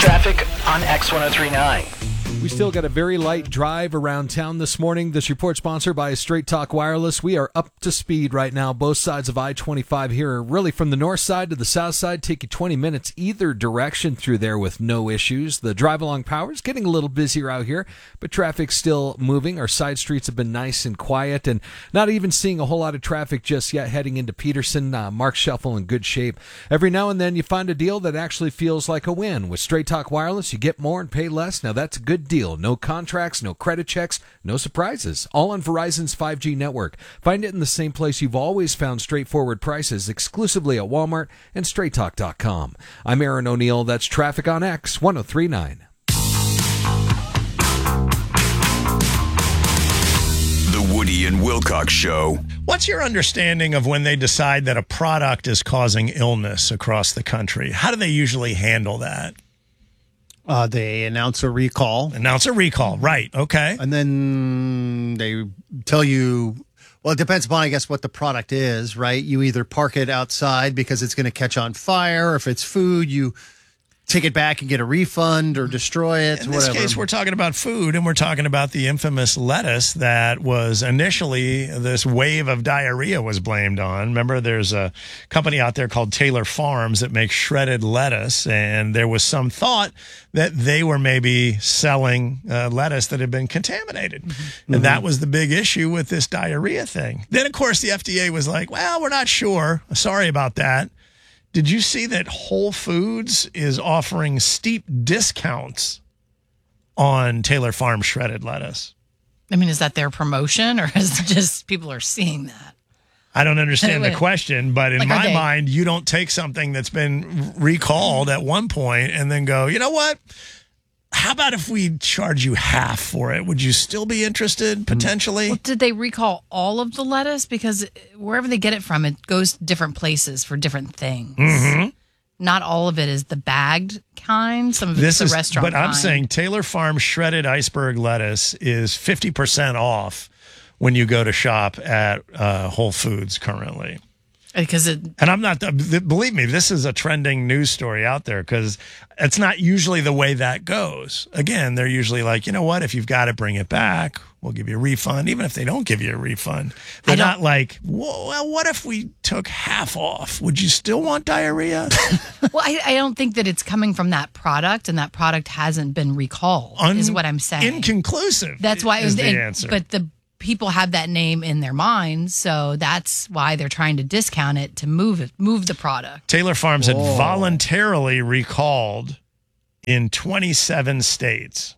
Traffic on X1039. We still got a very light drive around town this morning. This report sponsored by Straight Talk Wireless. We are up to speed right now. Both sides of I-25 here, really from the north side to the south side, take you 20 minutes either direction through there with no issues. The drive-along power is getting a little busier out here, but traffic's still moving. Our side streets have been nice and quiet, and not even seeing a whole lot of traffic just yet heading into Peterson. Mark Shuffle in good shape. Every now and then you find a deal that actually feels like a win. With Straight Talk Wireless, you get more and pay less. Now that's a good deal. No contracts, no credit checks, no surprises. All on Verizon's 5G network. Find it in the same place you've always found straightforward prices, exclusively at Walmart and StraightTalk.com. I'm Aaron O'Neill. That's Traffic on X 1039. The Woody and Wilcox Show. What's your understanding of when they decide that a product is causing illness across the country? How do they usually handle that? They announce a recall. Right. Okay. And then they tell you, well, it depends upon, I guess, what the product is, right? You either park it outside because it's going to catch on fire. Or if it's food, you take it back and get a refund or destroy it. In this case, we're talking about food, and we're talking about the infamous lettuce that was initially this wave of diarrhea was blamed on. Remember, there's a company out there called Taylor Farms that makes shredded lettuce, and there was some thought that they were maybe selling lettuce that had been contaminated. And that was the big issue with this diarrhea thing. Then, of course, the FDA was like, well, we're not sure. Sorry about that. Did you see that Whole Foods is offering steep discounts on Taylor Farm shredded lettuce? I mean, is that their promotion, or is it just people are seeing that? I don't understand the question, but in my mind, you don't take something that's been recalled at one point and then go, you know what? How about if we charge you half for it? Would you still be interested, potentially? Well, did they recall all of the lettuce? Because wherever they get it from, it goes to different places for different things. Not all of it is the bagged kind. Some of it's the restaurant kind. But I'm saying Taylor Farm shredded iceberg lettuce is 50% off when you go to shop at Whole Foods currently. And I'm not, believe me, this is a trending news story out there because it's not usually the way that goes. Again, they're usually like, you know what, if you've got to bring it back, we'll give you a refund. Even if they don't give you a refund, they're not like, well, what if we took half off? Would you still want diarrhea? Well, I don't think that it's coming from that product, and that product hasn't been recalled, is what I'm saying. Inconclusive. That's why is the answer. But the people have that name in their minds, so that's why they're trying to discount it to move the product. Taylor Farms had voluntarily recalled in 27 states.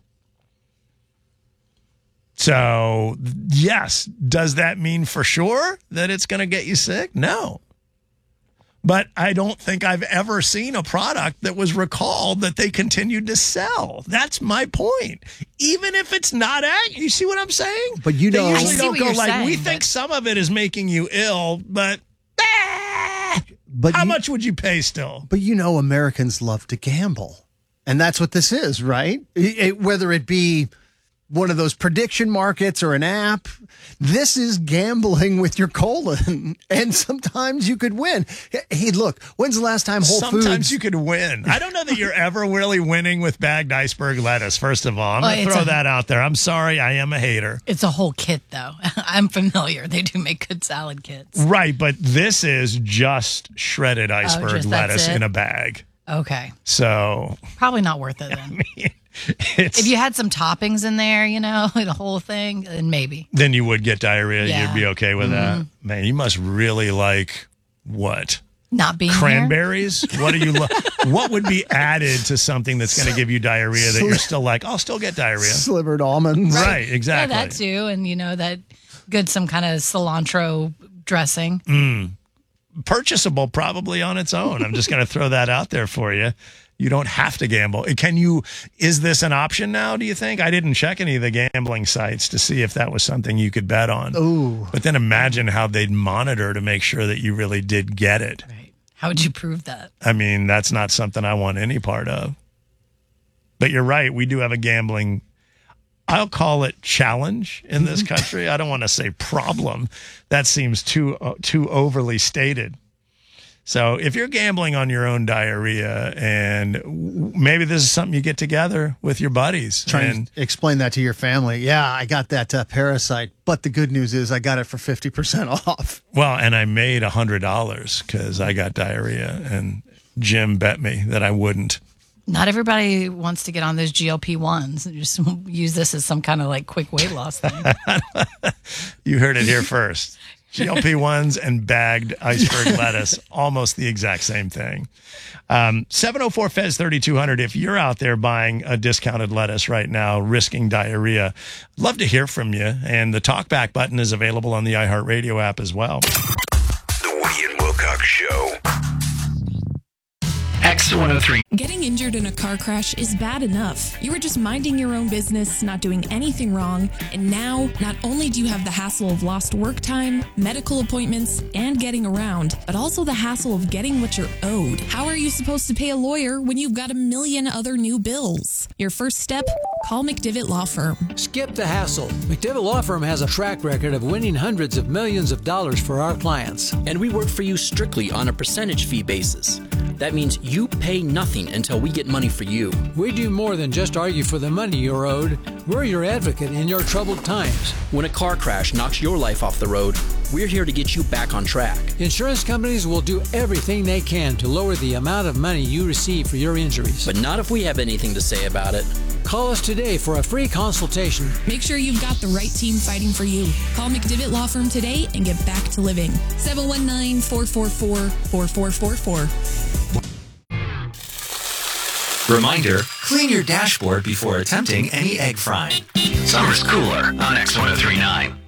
So, yes, does that mean for sure that it's going to get you sick? No. But I don't think I've ever seen a product that was recalled that they continued to sell. That's my point. Even if it's not you see what I'm saying? But you know, they usually don't go like, we think some of it is making you ill, but how much would you pay still? But you know, Americans love to gamble. And that's what this is, right? Whether it be one of those prediction markets or an app, this is gambling with your colon, and sometimes you could win. Hey, look, when's the last time Whole Foods... Sometimes you could win. I don't know that you're ever really winning with bagged iceberg lettuce, first of all. I'm going to throw that out there. I'm sorry, I am a hater. It's a whole kit, though. I'm familiar. They do make good salad kits. Right, but this is just shredded iceberg lettuce in a bag. Okay. So... probably not worth it, then. I mean... if you had some toppings in there, you know, the whole thing, then maybe. Then you would get diarrhea. Yeah. You'd be okay with that. Man, you must really like what? Not being cranberries? What do you? What would be added to something that's going to give you diarrhea that you're still like, I'll still get diarrhea? Slivered almonds. Right, exactly. Yeah, that too. And, you know, that good, some kind of cilantro dressing. Purchasable probably on its own. I'm just going to throw that out there for you. You don't have to gamble. Can you? Is this an option now, do you think? I didn't check any of the gambling sites to see if that was something you could bet on. Ooh. But then imagine how they'd monitor to make sure that you really did get it. Right. How would you prove that? I mean, that's not something I want any part of. But you're right. We do have a gambling, I'll call it challenge in this country. I don't want to say problem. That seems too overly stated. So if you're gambling on your own diarrhea, and maybe this is something you get together with your buddies. Trying to explain that to your family. Yeah, I got that parasite, but the good news is I got it for 50% off. Well, and I made $100 because I got diarrhea, and Jim bet me that I wouldn't. Not everybody wants to get on those GLP-1s. Just use this as some kind of like quick weight loss thing. You heard it here first. GLP-1s and bagged iceberg lettuce, almost the exact same thing. 704-FEZ-3200, if you're out there buying a discounted lettuce right now, risking diarrhea, I'd love to hear from you. And the talkback button is available on the iHeartRadio app as well. The Woody and Wilcox Show. X103. Getting injured in a car crash is bad enough. You were just minding your own business, not doing anything wrong, and now not only do you have the hassle of lost work time, medical appointments, and getting around, but also the hassle of getting what you're owed. How are you supposed to pay a lawyer when you've got a million other new bills? Your first step? Call McDivitt Law Firm. Skip the hassle. McDivitt Law Firm has a track record of winning hundreds of millions of dollars for our clients. And we work for you strictly on a percentage fee basis. That means you pay nothing until we get money for you. We do more than just argue for the money you're owed. We're your advocate in your troubled times. When a car crash knocks your life off the road, we're here to get you back on track. Insurance companies will do everything they can to lower the amount of money you receive for your injuries. But not if we have anything to say about it. Call us today for a free consultation. Make sure you've got the right team fighting for you. Call McDivitt Law Firm today and get back to living. 719-444-4444. Reminder, clean your dashboard before attempting any egg frying. Summer's cooler on X1039.